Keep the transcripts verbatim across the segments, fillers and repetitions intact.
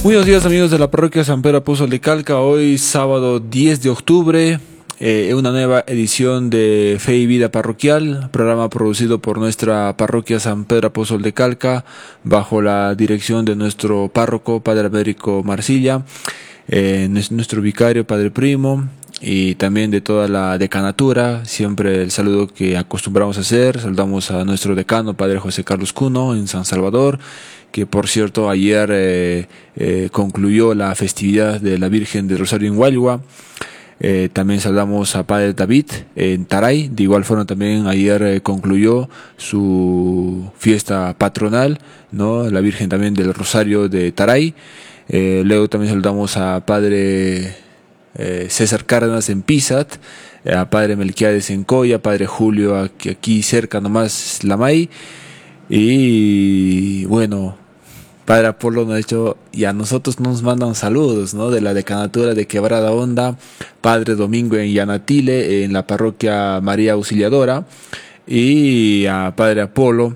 Buenos días amigos de la parroquia San Pedro Apóstol de Calca. Hoy sábado diez de octubre, eh, una nueva edición de Fe y Vida Parroquial, programa producido por nuestra parroquia San Pedro Apóstol de Calca, bajo la dirección de nuestro párroco, Padre Américo Marcilla, eh, nuestro vicario, Padre Primo, y también de toda la decanatura. Siempre el saludo que acostumbramos a hacer. Saludamos a nuestro decano, Padre José Carlos Cuno, en San Salvador, que por cierto ayer eh, eh, concluyó la festividad de la Virgen del Rosario en Hualhua. Eh, también saludamos a Padre David en Taray. De igual forma también ayer eh, concluyó su fiesta patronal, ¿no? La Virgen también del Rosario de Taray. Eh, luego también saludamos a Padre eh, César Cárdenas en Pisat, eh, a Padre Melquiades en Coya, Padre Julio aquí, aquí cerca nomás Lamay. Y bueno, Padre Apolo nos ha dicho, y a nosotros nos mandan saludos, ¿no? De la decanatura de Quebrada Honda, Padre Domingo en Yanatile, en la parroquia María Auxiliadora, y a Padre Apolo,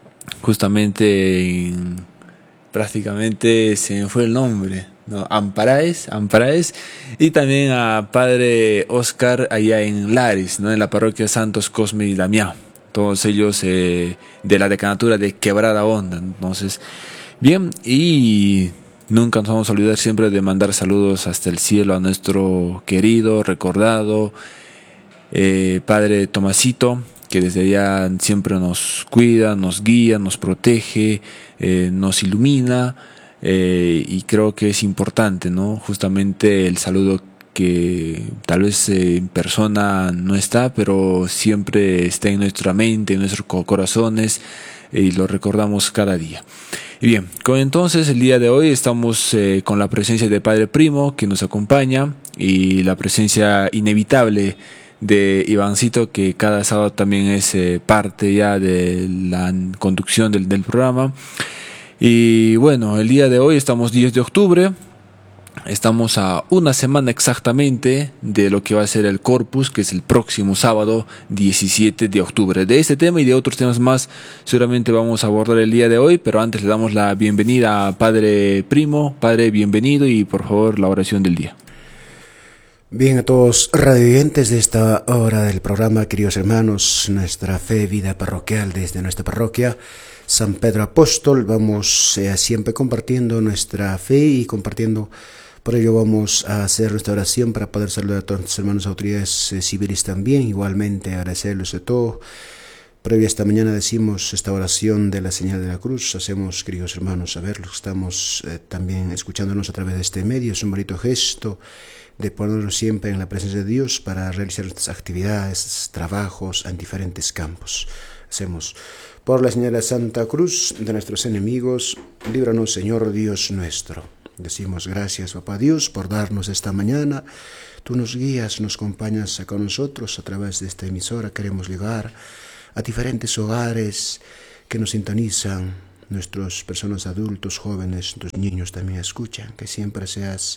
justamente en, prácticamente se me fue el nombre, ¿no? Amparaes, Amparaes, y también a Padre Oscar allá en Lares, ¿no? En la parroquia Santos Cosme y Damián, todos ellos eh, de la decanatura de Quebrada Honda. Entonces, bien, y nunca nos vamos a olvidar siempre de mandar saludos hasta el cielo a nuestro querido, recordado eh, Padre Tomasito, que desde allá siempre nos cuida, nos guía, nos protege, eh, nos ilumina, eh, y creo que es importante, ¿no? Justamente el saludo que tal vez eh, en persona no está, pero siempre está en nuestra mente, en nuestros corazones, y lo recordamos cada día. Y bien, con entonces el día de hoy estamos eh, con la presencia de Padre Primo, que nos acompaña, y la presencia inevitable de Ivancito, que cada sábado también es eh, parte ya de la conducción del, del programa. Y bueno, el día de hoy estamos diez de octubre. Estamos a una semana exactamente de lo que va a ser el Corpus, que es el próximo sábado diecisiete de octubre. De este tema y de otros temas más seguramente vamos a abordar el día de hoy, pero antes le damos la bienvenida a Padre Primo. Padre, bienvenido, y por favor la oración del día. Bien, a todos radiovidentes de esta hora del programa, queridos hermanos, nuestra fe, vida parroquial desde nuestra parroquia San Pedro Apóstol, vamos eh, siempre compartiendo nuestra fe y compartiendo. Por ello vamos a hacer nuestra oración para poder saludar a todos nuestros hermanos autoridades eh, civiles también, igualmente agradecerles de todo. Previa esta mañana decimos esta oración de la señal de la cruz. Hacemos, queridos hermanos, saber los que estamos eh, también escuchándonos a través de este medio. Es un bonito gesto de ponernos siempre en la presencia de Dios para realizar nuestras actividades, trabajos en diferentes campos. Hacemos por la señal de la Santa Cruz de nuestros enemigos, líbranos, Señor Dios nuestro. Decimos gracias, Papá Dios, por darnos esta mañana. Tú nos guías, nos acompañas con nosotros a través de esta emisora. Queremos llegar a diferentes hogares que nos sintonizan. Nuestras personas adultos, jóvenes, nuestros niños también escuchan. Que siempre seas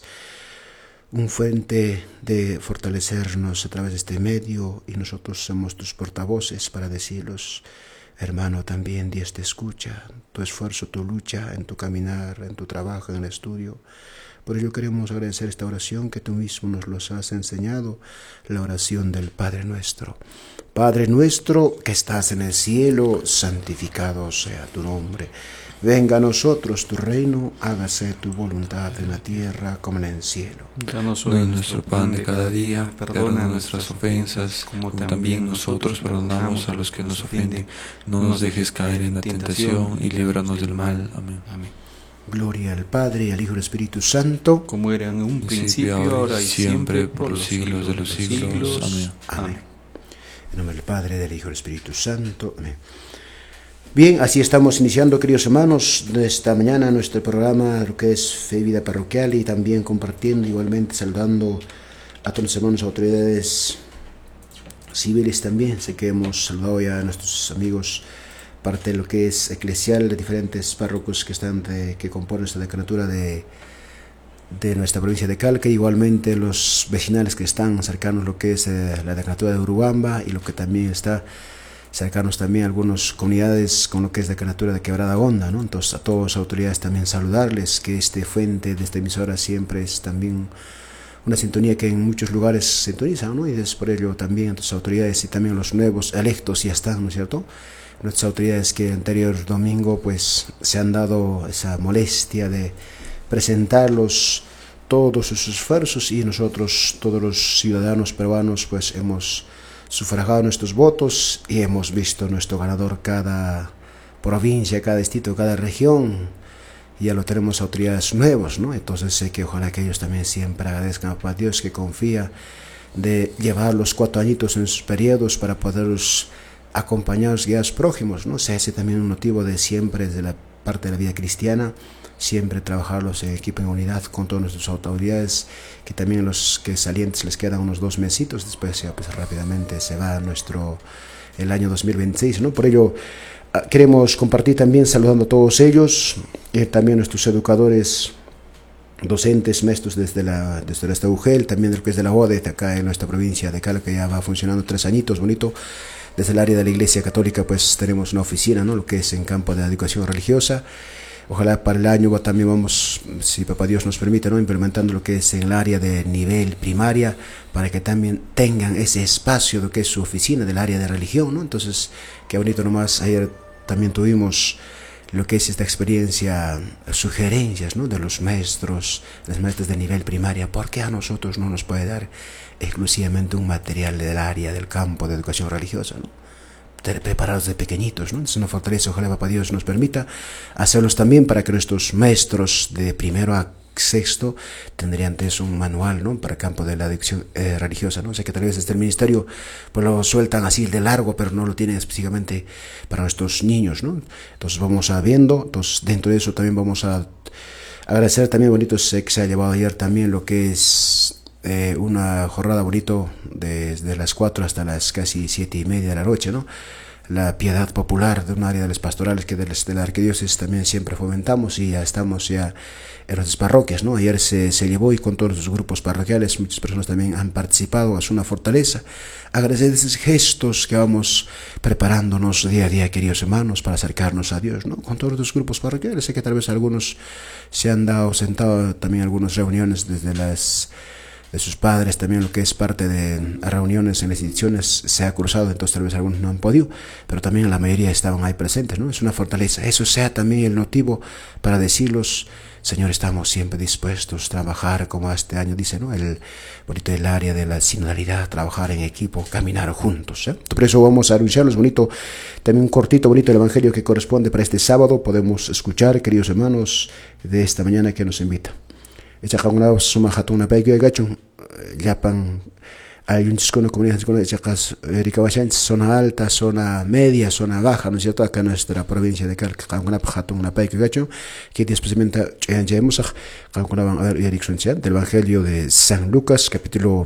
un fuente de fortalecernos a través de este medio, y nosotros somos tus portavoces para decirlos. Hermano, también Dios te escucha, tu esfuerzo, tu lucha en tu caminar, en tu trabajo, en el estudio. Por ello queremos agradecer esta oración que tú mismo nos los has enseñado, la oración del Padre Nuestro. Padre nuestro que estás en el cielo, santificado sea tu nombre. Venga a nosotros tu reino, hágase tu voluntad en la tierra como en el cielo. Danos hoy nuestro pan de cada día, perdona nuestras ofensas, como también nosotros perdonamos a los que nos ofenden. No nos dejes caer en la tentación y líbranos del mal. Amén. Amén. Gloria al Padre, y al Hijo y al Espíritu Santo, como era en un principio, ahora y siempre, por los siglos de los siglos. Amén. Amén. En nombre del Padre, del Hijo y del Espíritu Santo. Amén. Bien, así estamos iniciando, queridos hermanos, de esta mañana nuestro programa, lo que es Fe y Vida Parroquial, y también compartiendo, igualmente saludando a todos los hermanos autoridades civiles también. Sé que hemos saludado ya a nuestros amigos, parte de lo que es eclesial, de diferentes párrocos que están de, que componen esta decanatura de, de nuestra provincia de Calca, igualmente los vecinales que están cercanos a lo que es eh, la decanatura de Urubamba, y lo que también está cercanos también a algunas comunidades con lo que es de Canatura de Quebrada Honda, ¿no? Entonces a todas las autoridades también saludarles, que este fuente de esta emisora siempre es también una sintonía que en muchos lugares se sintonizan, ¿no? Y es por ello también a las autoridades y también los nuevos electos ya están, ¿no es cierto? Nuestras autoridades que el anterior domingo pues se han dado esa molestia de presentarlos todos sus esfuerzos, y nosotros, todos los ciudadanos peruanos, pues hemos sufragado nuestros votos y hemos visto nuestro ganador cada provincia, cada distrito, cada región. Ya lo tenemos autoridades nuevos, ¿no? Entonces sé que ojalá que ellos también siempre agradezcan a Papá Dios, que confía de llevar los cuatro añitos en sus periodos para poderlos acompañar a los guías prójimos, ¿no? Se hace también un motivo de siempre desde la parte de la vida cristiana, siempre trabajarlos en equipo, en unidad con todas nuestras autoridades, que también los que salientes les quedan unos dos mesitos, después ya pues rápidamente se va nuestro el año dos mil veintiséis, ¿no? Por ello queremos compartir también saludando a todos ellos, eh, también nuestros educadores, docentes, maestros desde la desde esta U G E L, también de lo que es de la O D E, acá en nuestra provincia de Cala, que ya va funcionando tres añitos, bonito. Desde el área de la Iglesia Católica pues tenemos una oficina, ¿no? Lo que es en campo de la educación religiosa. Ojalá para el año también vamos, si Papá Dios nos permite, ¿no? Implementando lo que es en el área de nivel primaria, para que también tengan ese espacio de lo que es su oficina del área de religión, ¿no? Entonces, qué bonito nomás. Ayer también tuvimos lo que es esta experiencia, sugerencias, ¿no? De los maestros, las maestras de nivel primaria. ¿Por qué a nosotros no nos puede dar exclusivamente un material del área del campo de educación religiosa, ¿no? Preparados de pequeñitos, ¿no? Es una fortaleza. Ojalá Papá Dios nos permita hacerlos también, para que nuestros maestros de primero a sexto tendrían antes un manual, ¿no? Para el campo de la educación eh, religiosa, ¿no? O sea que tal vez desde el ministerio pues lo sueltan así de largo, pero no lo tienen específicamente para nuestros niños, ¿no? Entonces vamos a viendo. Entonces dentro de eso también vamos a agradecer también bonito, sé que se ha llevado ayer también lo que es Eh, una jornada bonito desde las cuatro hasta las casi siete y media de la noche, ¿no? La piedad popular de un área de las pastorales que de la arquidiócesis también siempre fomentamos, y ya estamos ya en nuestras parroquias, ¿no? Ayer se, se llevó, y con todos los grupos parroquiales muchas personas también han participado. Es una fortaleza. Agradecer esos gestos que vamos preparándonos día a día, queridos hermanos, para acercarnos a Dios, ¿no? Con todos los grupos parroquiales. Sé que tal vez algunos se han dado sentado también algunas reuniones desde las de sus padres, también lo que es parte de reuniones en las instituciones se ha cruzado, entonces tal vez algunos no han podido, pero también la mayoría estaban ahí presentes, ¿no? Es una fortaleza. Eso sea también el motivo para decirlos, Señor, estamos siempre dispuestos a trabajar como este año dice, ¿no? El bonito del área de la sinodalidad, trabajar en equipo, caminar juntos, ¿eh? Por eso vamos a anunciarlos bonito, también un cortito, bonito el evangelio que corresponde para este sábado. Podemos escuchar, queridos hermanos, de esta mañana que nos invita. Echaqaunao suma hatuna payku gachun llapan hay un chico comunidad con echaqas ricabachantes, zona alta, zona media, zona baja, ¿no es cierto? Acá en nuestra provincia de Calca, Cancuna hatuna payku gachun, que especialmente llamamos a Cancuna a ver Erickson del Evangelio de San Lucas, capítulo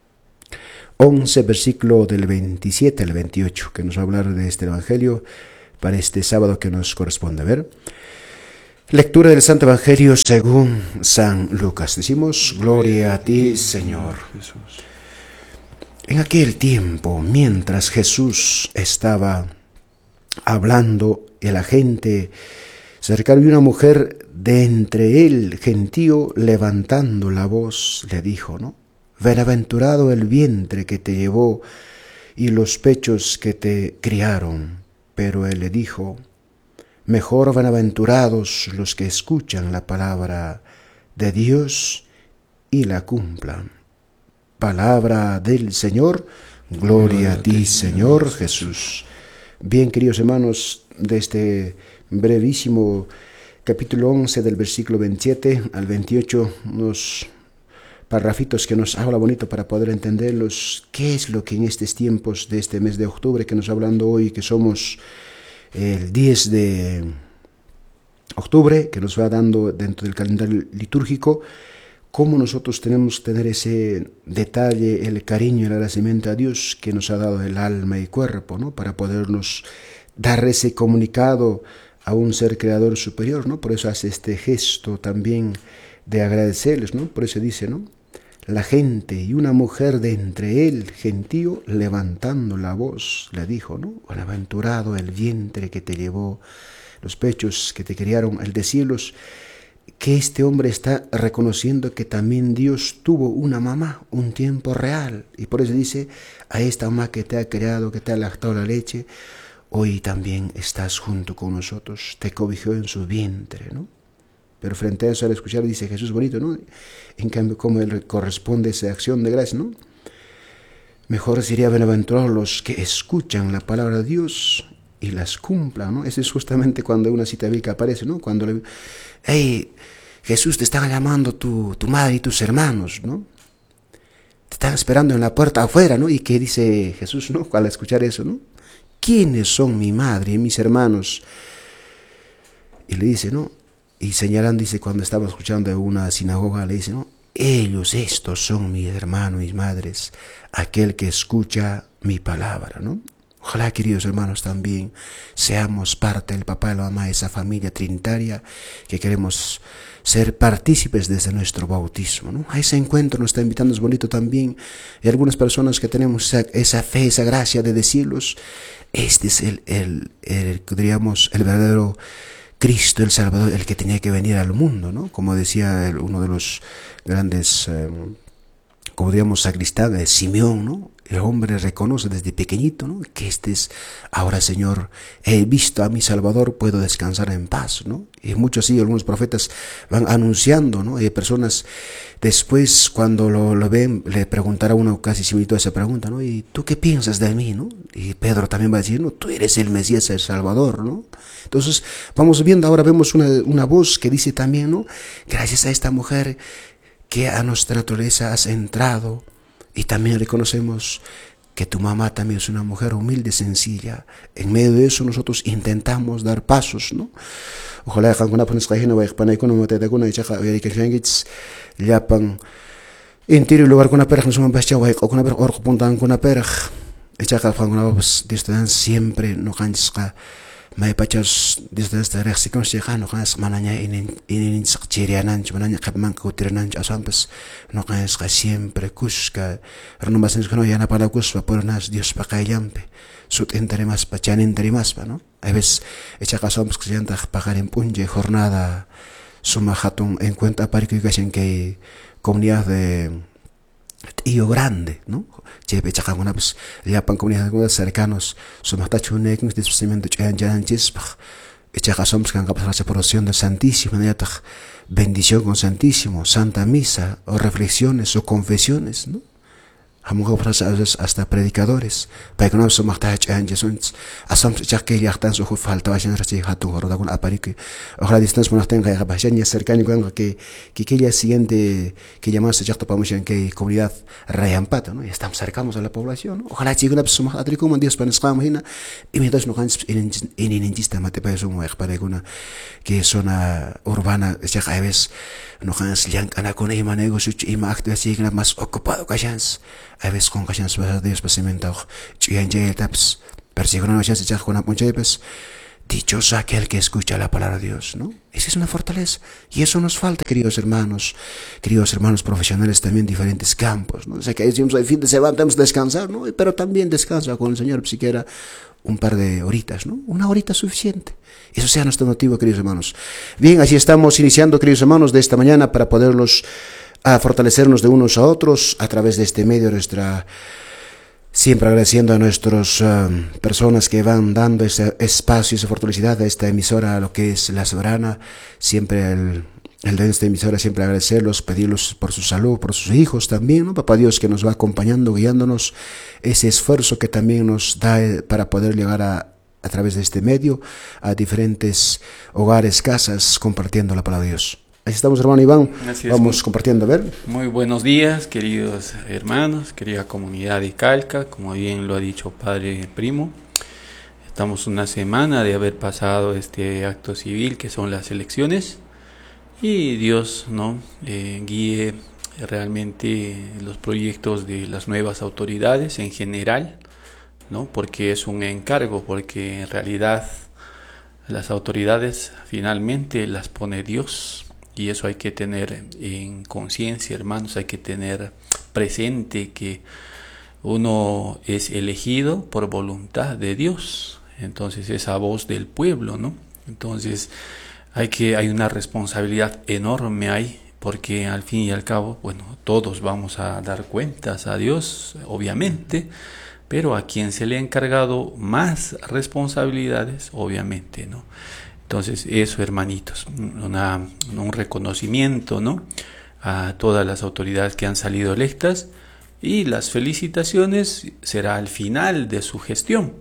once, versículo del veintisiete al veintiocho, que nos va a hablar de este Evangelio para este sábado que nos corresponde. A ver. Lectura del Santo Evangelio según San Lucas. Decimos, gloria a ti, Señor Jesús. En aquel tiempo, mientras Jesús estaba hablando, y la gente se acercó, y una mujer de entre el gentío, levantando la voz, le dijo, ¿no? Bienaventurado el vientre que te llevó y los pechos que te criaron. Pero él le dijo, mejor bienaventurados los que escuchan la palabra de Dios y la cumplan. Palabra del Señor, gloria a ti, Señor Jesús. Bien, queridos hermanos, de este brevísimo capítulo once, del versículo veintisiete al veintiocho, unos parrafitos que nos habla bonito para poder entenderlos. ¿Qué es lo que en estos tiempos de este mes de octubre que nos está hablando hoy, que somos el diez de octubre, que nos va dando dentro del calendario litúrgico, cómo nosotros tenemos que tener ese detalle, el cariño y el agradecimiento a Dios que nos ha dado el alma y cuerpo, ¿no? Para podernos dar ese comunicado a un ser creador superior, ¿no? Por eso hace este gesto también de agradecerles, ¿no? Por eso dice, ¿no? la gente, y una mujer de entre el gentío, levantando la voz, le dijo, ¿no? Bienaventurado el vientre que te llevó, los pechos que te criaron, el de cielos, que este hombre está reconociendo que también Dios tuvo una mamá, un tiempo real, y por eso dice, a esta mamá que te ha creado, que te ha lactado la leche, hoy también estás junto con nosotros, te cobijó en su vientre, ¿no? Pero frente a eso, al escuchar, dice Jesús bonito, ¿no? En cambio, cómo él corresponde esa acción de gracia, ¿no? Mejor sería bienaventurados los que escuchan la palabra de Dios y las cumplan, ¿no? Eso es justamente cuando una cita bíblica aparece, ¿no? Cuando le... Hey, Jesús, te están llamando tu, tu madre y tus hermanos, ¿no? Te están esperando en la puerta afuera, ¿no? Y ¿qué dice Jesús, ¿no? Al escuchar eso, ¿no? ¿Quiénes son mi madre y mis hermanos? Y le dice, ¿no? Y señalando, dice, cuando estaba escuchando en una sinagoga, le dice, ¿no? Ellos, estos son mis hermanos, mis madres, aquel que escucha mi palabra, ¿no? Ojalá, queridos hermanos, también seamos parte del papá y la mamá de esa familia trinitaria que queremos ser partícipes desde nuestro bautismo, ¿no? A ese encuentro nos está invitando, es bonito también, y algunas personas que tenemos esa, esa fe, esa gracia de decirlos, este es el, el, el, diríamos, el verdadero Cristo, el Salvador, el que tenía que venir al mundo, ¿no? Como decía el, uno de los grandes, eh, como digamos, sacristán, eh, Simeón, ¿no? El hombre reconoce desde pequeñito, ¿no? Que este es, ahora Señor, he visto a mi Salvador, puedo descansar en paz, ¿no? Y muchos sí, algunos profetas van anunciando, ¿no? Hay personas, después cuando lo, lo ven, le preguntará uno casi similar a esa pregunta, ¿no? ¿Y tú qué piensas de mí, no? Y Pedro también va a decir, no, tú eres el Mesías, el Salvador, ¿no? Entonces, vamos viendo, ahora vemos una, una voz que dice también, ¿no? Gracias a esta mujer que a nuestra naturaleza has entrado, y también reconocemos que tu mamá también es una mujer humilde, sencilla. En medio de eso nosotros intentamos dar pasos, ¿no? Ojalá que alguna persona que no vaya a con una teta con una chica y que changuits llapan interior lugar con una perra no son bestia o con una perra o puntan con una perra echa que alguna pues distan siempre no cansa mai pachas distan esta reacción se no cansa mananya in in chirianan mananya kapman ko tiranan asampas no cansa siempre cusca renovaciones que no ya na para cuspa por nas Dios pa kayampe sut entre más pachan entre más pa no a veces echa que asampas que se anta pagar en punje jornada suma hatun en cuenta para que que comunidad de tío grande, ¿no? Chepe chakanguna pues ya pan comunidades cercanos, suma tachunek nos disposimiento chan chan chispach. Echa somos que capaz la separación del Santísimo, bendición con Santísimo, Santa Misa o reflexiones o confesiones, ¿no? Hasta predicadores, para que no se mata chan son asam ya que ya están su falta vayan a recibir hatu roda con aparique. Ojalá distancia no tenga ya vayan ya cercano con que que que ya siguiente que llamarse ya para mucha que comunidad rayampata, ¿no? Y estamos cercanos a la población, ¿no? Ojalá chico una persona atrico man Dios para escama hina y mientras no cansa en en en en mate para eso muy para una que zona urbana ya a veces no cansa yang ana con ema negocio y más actividad sigue más ocupado que chance. A veces con que chance para Dios para cimentar y en ya taps persiguen no chance ya con una puncha pues dichoso aquel que escucha la palabra de Dios, ¿no? Esa es una fortaleza y eso nos falta, queridos hermanos, queridos hermanos profesionales también diferentes campos, ¿no? O sea que decimos al fin de semana tenemos que descansar, ¿no? Pero también descansa con el Señor siquiera un par de horitas, ¿no? Una horita suficiente. Eso sea nuestro motivo, queridos hermanos. Bien, así estamos iniciando, queridos hermanos, de esta mañana para poderlos a fortalecernos de unos a otros a través de este medio de nuestra... Siempre agradeciendo a nuestras uh, personas que van dando ese espacio, esa fortaleza a esta emisora, a lo que es La Soberana. Siempre el, el de esta emisora, siempre agradecerlos, pedirlos por su salud, por sus hijos también, ¿no? Papá Dios que nos va acompañando, guiándonos, ese esfuerzo que también nos da para poder llegar a, a través de este medio a diferentes hogares, casas, compartiendo la palabra de Dios. Así estamos, hermano Iván, Así vamos es. compartiendo, a ver. Muy buenos días, queridos hermanos, querida comunidad de Calca, como bien lo ha dicho Padre Primo. Estamos una semana de haber pasado este acto civil que son las elecciones y Dios, ¿no? eh, guíe realmente los proyectos de las nuevas autoridades en general, ¿no? Porque es un encargo, porque en realidad las autoridades finalmente las pone Dios. Y eso hay que tener en conciencia, hermanos, hay que tener presente que uno es elegido por voluntad de Dios, entonces esa voz del pueblo, ¿no? Entonces hay que hay una responsabilidad enorme ahí, porque al fin y al cabo, bueno, todos vamos a dar cuentas a Dios, obviamente, pero a quien se le ha encargado más responsabilidades, obviamente, ¿no? Entonces eso, hermanitos, una, un reconocimiento, ¿no?, a todas las autoridades que han salido electas, y las felicitaciones será al final de su gestión,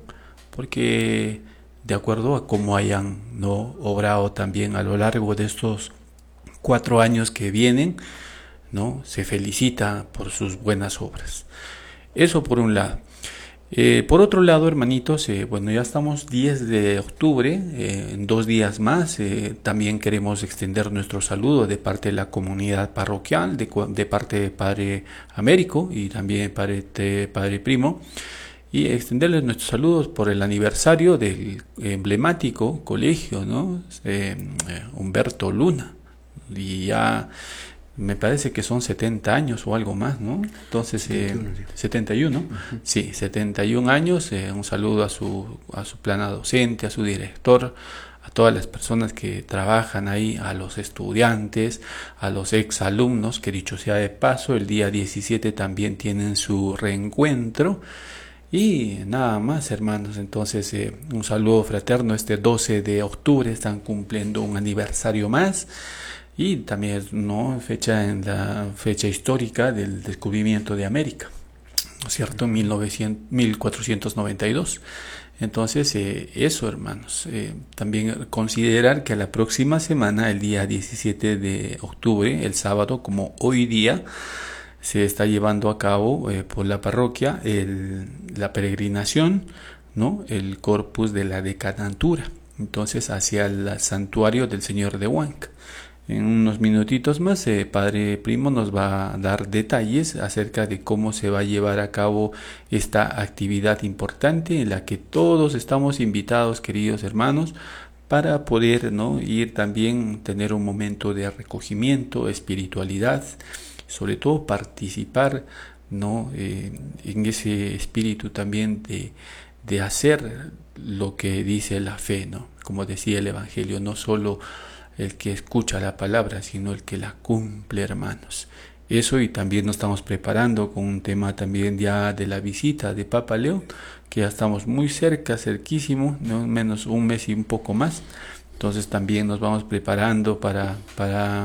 porque de acuerdo a cómo hayan, ¿no?, obrado también a lo largo de estos cuatro años que vienen, ¿no?, se felicita por sus buenas obras. Eso por un lado. Eh, por otro lado, hermanitos, eh, bueno, ya estamos diez de octubre, eh, en dos días más. Eh, también queremos extender nuestro saludo de parte de la comunidad parroquial, de, de parte de Padre Américo y también Padre, de Padre Primo, y extenderles nuestros saludos por el aniversario del emblemático colegio, ¿no?, eh, Humberto Luna, y ya me parece que son setenta años o algo más, ¿no? Entonces, eh, setenta y uno, uh-huh. Sí, setenta y un años. Eh, un saludo a su, a su plana docente, a su director, a todas las personas que trabajan ahí, a los estudiantes, a los exalumnos, que dicho sea de paso, el día diecisiete también tienen su reencuentro. Y nada más, hermanos. Entonces, eh, un saludo fraterno. Este doce de octubre están cumpliendo un aniversario más. Y también, ¿no?, fecha en la fecha histórica del descubrimiento de América, ¿no es cierto?, mil cuatrocientos noventa y dos. Entonces, eh, eso, hermanos. Eh, también considerar que la próxima semana, el día diecisiete de octubre, el sábado, como hoy día, se está llevando a cabo eh, por la parroquia el, la peregrinación, ¿no?, el Corpus de la Decanatura. Entonces, hacia el santuario del Señor de Huanca. En unos minutitos más, eh, Padre Primo nos va a dar detalles acerca de cómo se va a llevar a cabo esta actividad importante en la que todos estamos invitados, queridos hermanos, para poder, ¿no?, ir también, tener un momento de recogimiento, espiritualidad, sobre todo participar, ¿no?, eh, en ese espíritu también de, de hacer lo que dice la fe, ¿no? Como decía el Evangelio, no solo el que escucha la palabra, sino el que la cumple, hermanos. Eso, y también nos estamos preparando con un tema también ya de la visita de Papa León, que ya estamos muy cerca, cerquísimo, no menos un mes y un poco más. Entonces también nos vamos preparando para, para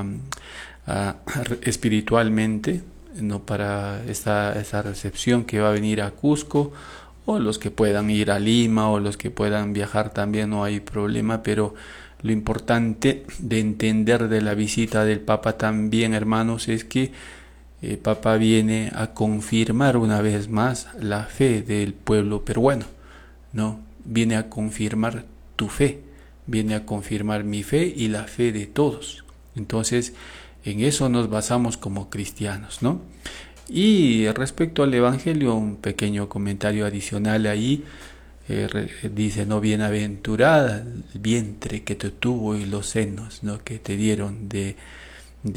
uh, espiritualmente, no, para esta, esta recepción que va a venir a Cusco, o los que puedan ir a Lima, o los que puedan viajar también, no hay problema, pero lo importante de entender de la visita del Papa también, hermanos, es que el Papa viene a confirmar una vez más la fe del pueblo peruano, ¿no? Viene a confirmar tu fe, viene a confirmar mi fe y la fe de todos. Entonces, en eso nos basamos como cristianos, ¿no? Y respecto al Evangelio, un pequeño comentario adicional ahí. Eh, dice, no, bienaventurada el vientre que te tuvo y los senos, ¿no?, que te dieron de,